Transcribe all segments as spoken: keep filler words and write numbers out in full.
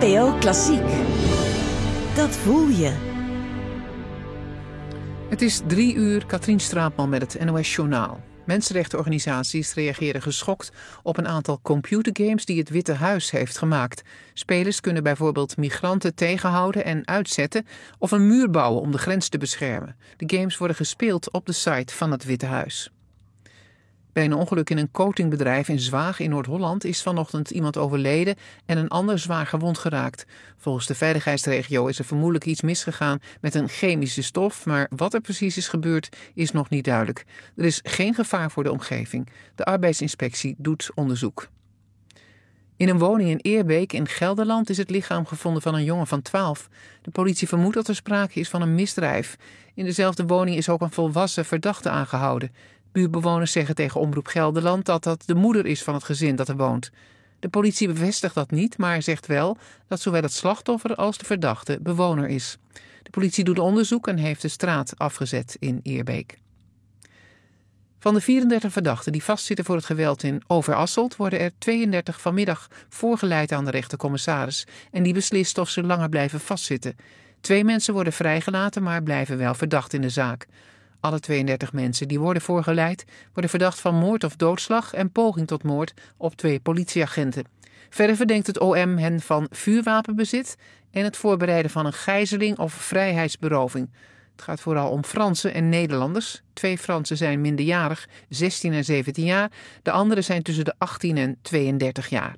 N P O Klassiek. Dat voel je. Het is drie uur, Katrien Straatman met het N O S-journaal. Mensenrechtenorganisaties reageren geschokt op een aantal computergames die het Witte Huis heeft gemaakt. Spelers kunnen bijvoorbeeld migranten tegenhouden en uitzetten of een muur bouwen om de grens te beschermen. De games worden gespeeld op de site van het Witte Huis. Bij een ongeluk in een coatingbedrijf in Zwaag in Noord-Holland is vanochtend iemand overleden en een ander zwaar gewond geraakt. Volgens de veiligheidsregio is er vermoedelijk iets misgegaan met een chemische stof, maar wat er precies is gebeurd is nog niet duidelijk. Er is geen gevaar voor de omgeving. De arbeidsinspectie doet onderzoek. In een woning in Eerbeek in Gelderland is het lichaam gevonden van een jongen van twaalf. De politie vermoedt dat er sprake is van een misdrijf. In dezelfde woning is ook een volwassen verdachte aangehouden. Buurtbewoners zeggen tegen Omroep Gelderland dat dat de moeder is van het gezin dat er woont. De politie bevestigt dat niet, maar zegt wel dat zowel het slachtoffer als de verdachte bewoner is. De politie doet onderzoek en heeft de straat afgezet in Eerbeek. Van de vierendertig verdachten die vastzitten voor het geweld in Overasselt worden er tweeëndertig vanmiddag voorgeleid aan de rechtercommissaris en die beslist of ze langer blijven vastzitten. Twee mensen worden vrijgelaten, maar blijven wel verdacht in de zaak. Alle tweeëndertig mensen die worden voorgeleid worden verdacht van moord of doodslag en poging tot moord op twee politieagenten. Verder verdenkt het O M hen van vuurwapenbezit en het voorbereiden van een gijzeling of vrijheidsberoving. Het gaat vooral om Fransen en Nederlanders. Twee Fransen zijn minderjarig, zestien en zeventien jaar. De anderen zijn tussen de achttien en tweeëndertig jaar.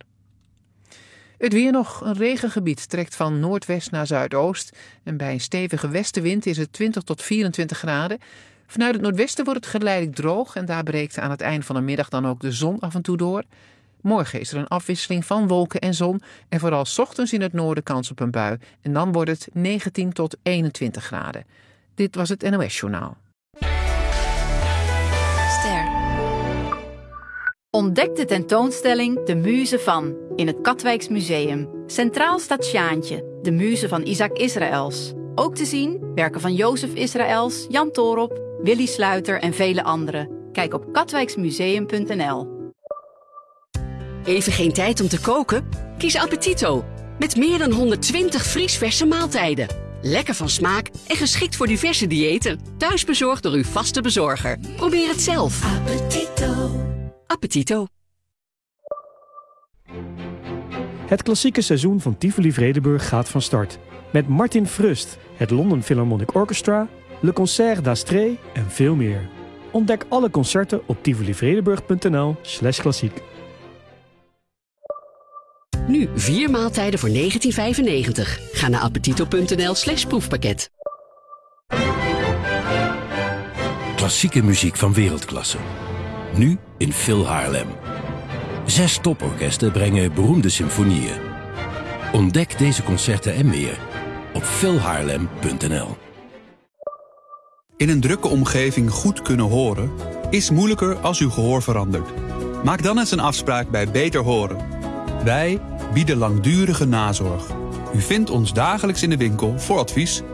Het weer nog. Een regengebied trekt van noordwest naar zuidoost. En bij een stevige westenwind is het twintig tot vierentwintig graden. Vanuit het noordwesten wordt het geleidelijk droog en daar breekt aan het eind van de middag dan ook de zon af en toe door. Morgen is er een afwisseling van wolken en zon en vooral 's ochtends in het noorden kans op een bui. En dan wordt het negentien tot eenentwintig graden. Dit was het N O S-journaal. Ster. Ontdek de tentoonstelling De Muze van in het Katwijks Museum. Centraal staat Sjaantje, de muze van Isaac Israëls. Ook te zien werken van Jozef Israëls, Jan Toorop, Willy Sluiter en vele anderen. Kijk op katwijksmuseum punt n l. Even geen tijd om te koken? Kies Appetito. Met meer dan honderdtwintig vriesverse maaltijden. Lekker van smaak en geschikt voor diverse diëten. Thuis bezorgd door uw vaste bezorger. Probeer het zelf. Appetito. Appetito. Het klassieke seizoen van Tivoli Vredenburg gaat van start. Met Martin Frust, het London Philharmonic Orchestra, Le Concert d'Astrée en veel meer. Ontdek alle concerten op tivolivredenburg punt n l slash klassiek. Nu vier maaltijden voor negentien vijfennegentig. Ga naar appetito punt n l slash proefpakket. Klassieke muziek van wereldklasse. Nu in Phil Haarlem. Zes toporkesten brengen beroemde symfonieën. Ontdek deze concerten en meer op phil haarlem punt n l. In een drukke omgeving goed kunnen horen is moeilijker als uw gehoor verandert. Maak dan eens een afspraak bij Beter Horen. Wij bieden langdurige nazorg. U vindt ons dagelijks in de winkel voor advies